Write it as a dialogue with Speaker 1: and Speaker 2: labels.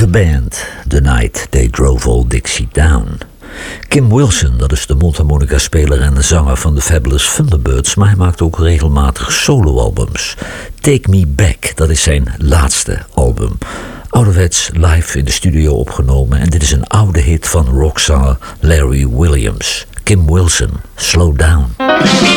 Speaker 1: The Band, The Night They Drove Old Dixie Down. Kim Wilson, dat is de mondharmonica-speler en de zanger van de Fabulous Thunderbirds, maar hij maakt ook regelmatig soloalbums. Take Me Back, dat is zijn laatste album. Ouderwets live in de studio opgenomen en dit is een oude hit van rockzanger Larry Williams. Kim Wilson, Slow Down.